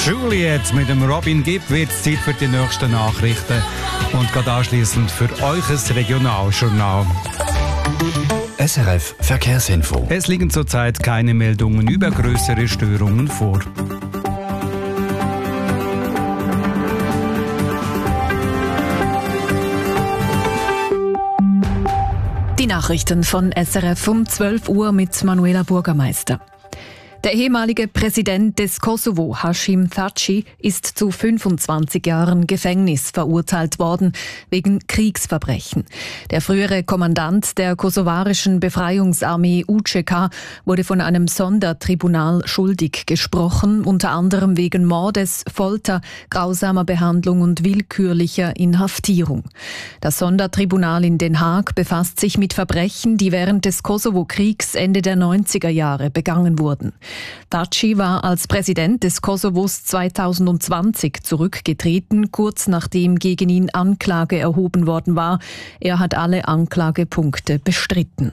Juliet mit dem Robin Gibb wird es Zeit für die nächsten Nachrichten und gerade anschliessend für euch ein Regionaljournal. SRF Verkehrsinfo. Es liegen zurzeit keine Meldungen über größere Störungen vor. Die Nachrichten von SRF um 12 Uhr mit Manuela Bürgermeister. Der ehemalige Präsident des Kosovo, Hashim Thaçi, ist zu 25 Jahren Gefängnis verurteilt worden wegen Kriegsverbrechen. Der frühere Kommandant der kosovarischen Befreiungsarmee UÇK wurde von einem Sondertribunal schuldig gesprochen, unter anderem wegen Mordes, Folter, grausamer Behandlung und willkürlicher Inhaftierung. Das Sondertribunal in Den Haag befasst sich mit Verbrechen, die während des Kosovo-Kriegs Ende der 90er Jahre begangen wurden. Thaçi war als Präsident des Kosovos 2020 zurückgetreten, kurz nachdem gegen ihn Anklage erhoben worden war. Er hat alle Anklagepunkte bestritten.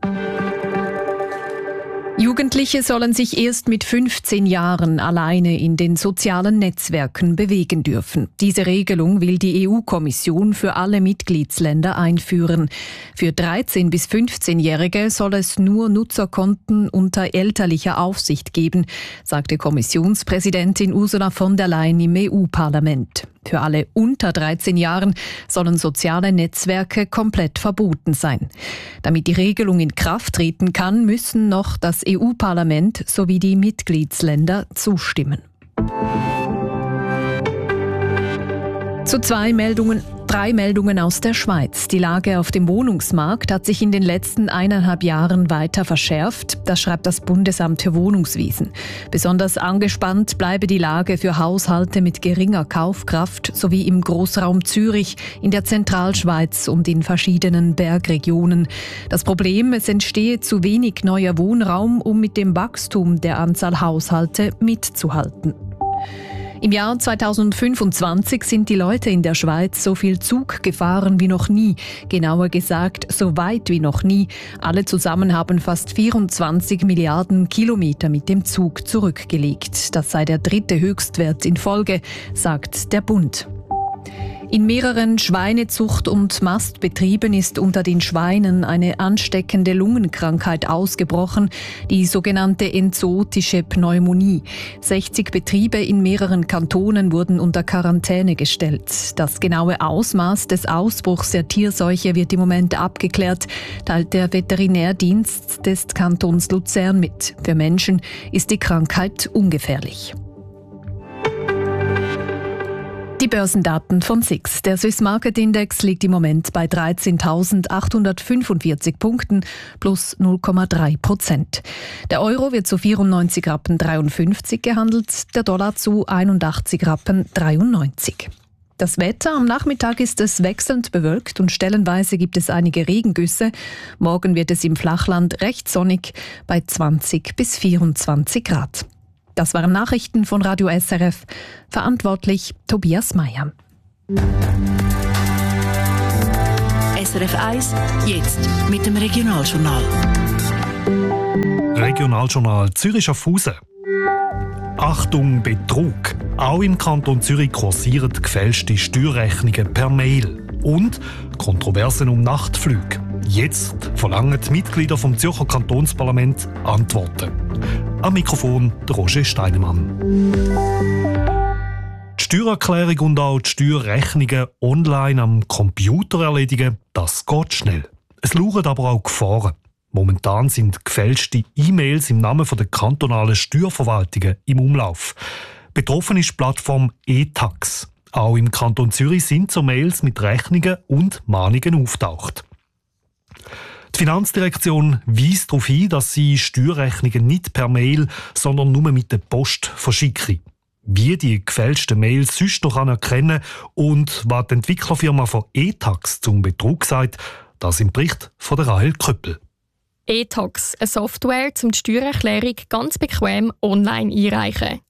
Jugendliche sollen sich erst mit 15 Jahren alleine in den sozialen Netzwerken bewegen dürfen. Diese Regelung will die EU-Kommission für alle Mitgliedsländer einführen. Für 13- bis 15-Jährige soll es nur Nutzerkonten unter elterlicher Aufsicht geben, sagte Kommissionspräsidentin Ursula von der Leyen im EU-Parlament. Für alle unter 13 Jahren sollen soziale Netzwerke komplett verboten sein. Damit die Regelung in Kraft treten kann, müssen noch das EU-Parlament sowie die Mitgliedsländer zustimmen. Zu drei Meldungen aus der Schweiz. Die Lage auf dem Wohnungsmarkt hat sich in den letzten 1,5 Jahren weiter verschärft. Das schreibt das Bundesamt für Wohnungswesen. Besonders angespannt bleibe die Lage für Haushalte mit geringer Kaufkraft sowie im Großraum Zürich, in der Zentralschweiz und in verschiedenen Bergregionen. Das Problem, es entstehe zu wenig neuer Wohnraum, um mit dem Wachstum der Anzahl Haushalte mitzuhalten. Im Jahr 2025 sind die Leute in der Schweiz so viel Zug gefahren wie noch nie, genauer gesagt so weit wie noch nie. Alle zusammen haben fast 24 Milliarden Kilometer mit dem Zug zurückgelegt. Das sei der 3. Höchstwert in Folge, sagt der Bund. In mehreren Schweinezucht- und Mastbetrieben ist unter den Schweinen eine ansteckende Lungenkrankheit ausgebrochen, die sogenannte enzootische Pneumonie. 60 Betriebe in mehreren Kantonen wurden unter Quarantäne gestellt. Das genaue Ausmaß des Ausbruchs der Tierseuche wird im Moment abgeklärt, teilt der Veterinärdienst des Kantons Luzern mit. Für Menschen ist die Krankheit ungefährlich. Die Börsendaten von SIX. Der Swiss Market Index liegt im Moment bei 13.845 Punkten plus 0,3%. Der Euro wird zu 94,53 Rappen gehandelt, der Dollar zu 81,93 Rappen. Das Wetter: am Nachmittag ist es wechselnd bewölkt und stellenweise gibt es einige Regengüsse. Morgen wird es im Flachland recht sonnig bei 20 bis 24 Grad. Das waren Nachrichten von Radio SRF. Verantwortlich Tobias Meyer. SRF 1, jetzt mit dem Regionaljournal. Regionaljournal Zürich-Schaffhausen. Achtung, Betrug! Auch im Kanton Zürich kursieren gefälschte Steuerrechnungen per Mail. Und Kontroversen um Nachtflüge. Jetzt verlangen die Mitglieder vom Zürcher Kantonsparlament Antworten. Am Mikrofon der Roger Steinemann. Die Steuererklärung und auch die Steuerrechnungen online am Computer erledigen, das geht schnell. Es lauern aber auch Gefahren. Momentan sind gefälschte E-Mails im Namen der kantonalen Steuerverwaltungen im Umlauf. Betroffen ist die Plattform eTax. Auch im Kanton Zürich sind so Mails mit Rechnungen und Mahnungen auftaucht. Die Finanzdirektion weist darauf hin, dass sie Steuerrechnungen nicht per Mail, sondern nur mit der Post verschicken. Wie die gefälschten Mails sonst noch erkennen und was die Entwicklerfirma von eTax zum Betrug sagt, das im Bericht von der Rahel Krüppel. eTax, eine Software, um die Steuererklärung ganz bequem online einreichen.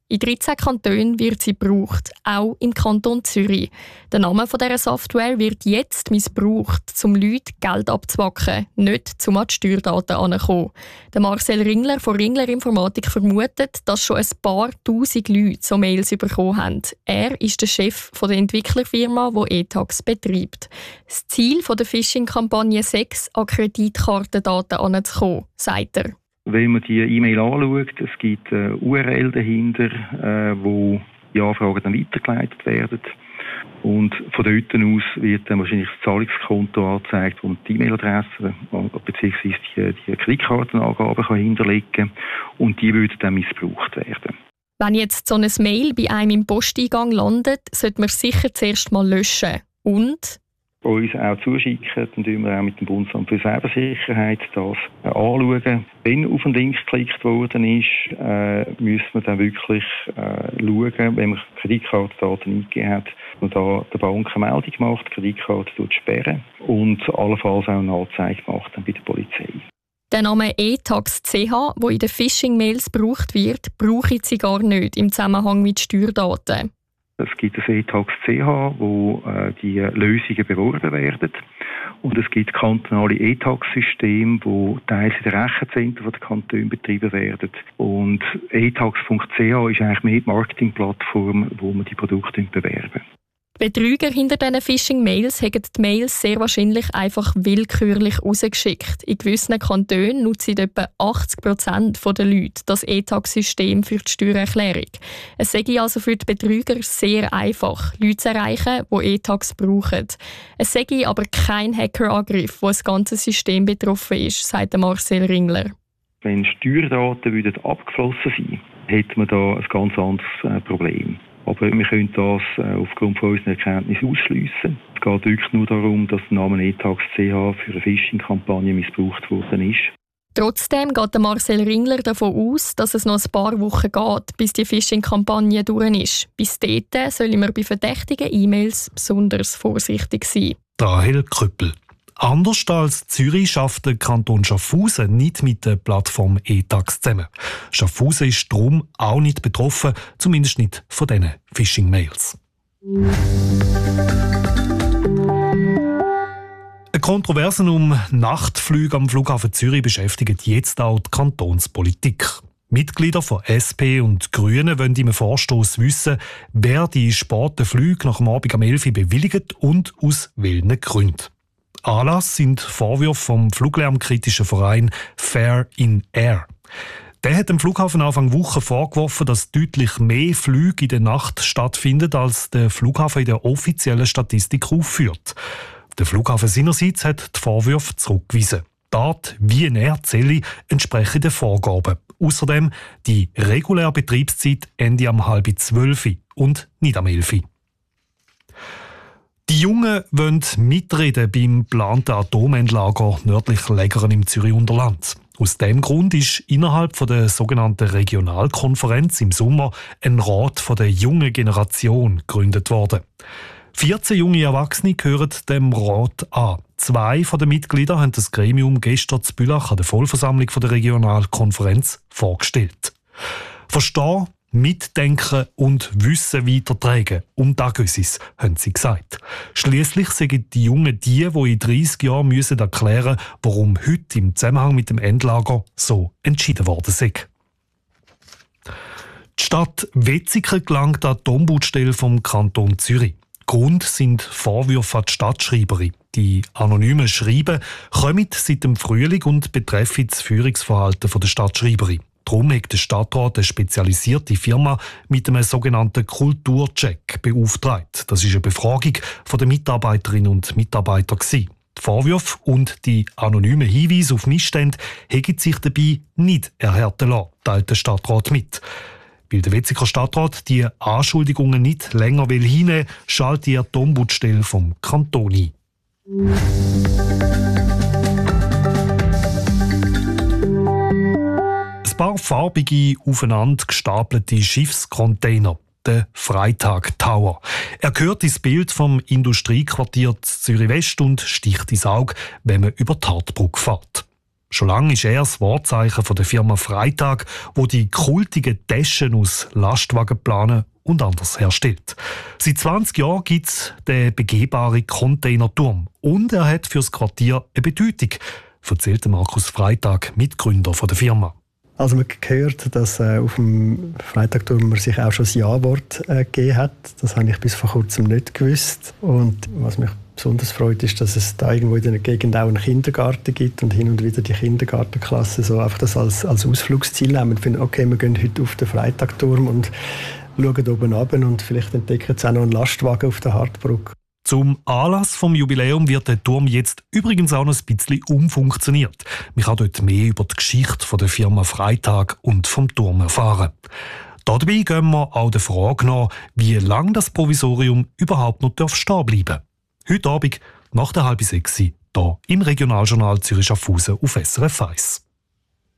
In 13 Kantonen wird sie gebraucht, auch im Kanton Zürich. Der Name dieser Software wird jetzt missbraucht, um Leuten Geld abzwacken, nicht um an die Steuerdaten heranzukommen. Der Marcel Ringler von Ringler Informatik vermutet, dass schon ein paar tausend Leute so Mails bekommen haben. Er ist der Chef der Entwicklerfirma, die e-Tax betreibt. Das Ziel der Phishing-Kampagne 6, an Kreditkartendaten heranzukommen, sagt er. Wenn man die E-Mail anschaut, es gibt eine URL dahinter, wo die Anfragen dann weitergeleitet werden. Und von dort aus wird dann wahrscheinlich das Zahlungskonto angezeigt und die E-Mail-Adresse bzw. die Kreditkartenangaben hinterlegen kann. Und die würden dann missbraucht werden. Wenn jetzt so ein Mail bei einem im Posteingang landet, sollte man sicher zuerst mal löschen. Und uns auch zuschicken, dann schauen wir auch mit dem Bundesamt für Cybersicherheit das anschauen. Wenn auf einen Link geklickt worden ist, müssen wir dann wirklich schauen, wenn man Kreditkartendaten eingegeben hat, dass man da der Bank eine Meldung macht, die Kreditkarte sperren und allenfalls auch eine Anzeige macht dann bei der Polizei. Der Name e-Tax.ch, der in den Phishing-Mails gebraucht wird, brauchen sie gar nicht im Zusammenhang mit Steuerdaten. Es gibt das e-Tax.ch, wo die Lösungen beworben werden. Und es gibt kantonale e-Tax-Systeme, die teils in den Rechenzentren der Kantone betrieben werden. Und e-Tax.ch ist eigentlich mehr die Marketingplattform, wo man die Produkte bewerben. Die Betrüger hinter diesen Phishing-Mails haben die Mails sehr wahrscheinlich einfach willkürlich rausgeschickt. In gewissen Kantonen nutzen etwa 80% der Leute das e-Tax-System für die Steuererklärung. Es sei also für die Betrüger sehr einfach, Leute zu erreichen, die e-Tax brauchen. Es sei aber kein Hackerangriff, wo das ganze System betroffen ist, sagt Marcel Ringler. Wenn Steuerdaten abgeflossen sein, hätte man da ein ganz anderes Problem. Aber wir können das aufgrund von unseren Erkenntnissen ausschliessen. Es geht wirklich nur darum, dass der Name e-Tax.ch für eine Phishing-Kampagne missbraucht worden ist. Trotzdem geht Marcel Ringler davon aus, dass es noch ein paar Wochen geht, bis die Phishing-Kampagne durch ist. Bis dahin sollen wir bei verdächtigen E-Mails besonders vorsichtig sein. Rahel Krüppel. Anders als Zürich schafft der Kanton Schaffhausen nicht mit der Plattform e-Tax zusammen. Schaffhausen ist darum auch nicht betroffen, zumindest nicht von diesen Phishing-Mails. Eine Kontroverse um Nachtflüge am Flughafen Zürich beschäftigt jetzt auch die Kantonspolitik. Mitglieder von SP und Grünen wollen im Vorstoss wissen, wer die späten Flüge nach dem Abend am 11 Uhr bewilligt und aus welchen Gründen. Anlass sind Vorwürfe vom fluglärmkritischen Verein Fair in Air. Der hat dem Flughafen Anfang Woche vorgeworfen, dass deutlich mehr Flüge in der Nacht stattfinden, als der Flughafen in der offiziellen Statistik aufführt. Der Flughafen seinerseits hat die Vorwürfe zurückgewiesen. Die Art, wie er zähle, entsprechen den Vorgaben. Außerdem die reguläre Betriebszeit ende am 11:30 und nicht am 11 Uhr. Die Jungen wollen mitreden beim geplanten Atomendlager nördlich Lägeren im Zürich-Unterland. Aus diesem Grund ist innerhalb der sogenannten Regionalkonferenz im Sommer ein Rat der jungen Generation gegründet worden. 14 junge Erwachsene gehören dem Rat an. 2 der Mitglieder haben das Gremium gestern in Bülach an der Vollversammlung der Regionalkonferenz vorgestellt. Verstehen, mitdenken und Wissen weitertragen. Das geht es, haben sie gesagt. Schliesslich sind die Jungen die in 30 Jahren erklären müssen, warum heute im Zusammenhang mit dem Endlager so entschieden worden ist. Die Stadt Wetzikon gelangt an die Ombudsstelle vom Kanton Zürich. Grund sind Vorwürfe an die Stadtschreiberin. Die anonymen Schreiben kommen seit dem Frühling und betreffen das Führungsverhalten der Stadtschreiberin. Darum hat der Stadtrat eine spezialisierte Firma mit einem sogenannten Kulturcheck beauftragt. Das ist eine Befragung der Mitarbeiterinnen und Mitarbeiter. Die Vorwürfe und die anonymen Hinweise auf Missstände haben sich dabei nicht erhärten lassen, teilt der Stadtrat mit. Weil der Wetzikon Stadtrat die Anschuldigungen nicht länger hinnehmen will, schaltet er die Ombudsstelle vom Kanton ein. Ein paar farbige, aufeinander gestapelte Schiffscontainer. Der Freitag Tower. Er gehört ins Bild vom Industriequartier Zürich West und sticht ins Auge, wenn man über die Hartbrücke fährt. Schon lange ist er das Wahrzeichen von der Firma Freitag, wo die kultigen Taschen aus Lastwagen planen und anders herstellt. Seit 20 Jahren gibt es den begehbaren Containerturm und er hat für das Quartier eine Bedeutung, erzählt Markus Freitag, Mitgründer der Firma. Also man hört, dass auf dem Freitagturm man sich auch schon das Ja-Wort gegeben hat. Das habe ich bis vor kurzem nicht gewusst. Und was mich besonders freut, ist, dass es da irgendwo in der Gegend auch einen Kindergarten gibt und hin und wieder die Kindergartenklasse so einfach das als Ausflugsziel nehmen und finden, okay, wir gehen heute auf den Freitagturm und schauen oben runter und vielleicht entdecken sie auch noch einen Lastwagen auf der Hartbrücke. Zum Anlass vom Jubiläum wird der Turm jetzt übrigens auch noch ein bisschen umfunktioniert. Man kann dort mehr über die Geschichte der Firma Freitag und vom Turm erfahren. Dabei gehen wir auch der Frage nach, wie lange das Provisorium überhaupt noch stehen bleiben darf. Heute Abend nach der 5:30 hier im Regionaljournal Zürich-Schaffhausen auf SRF 1.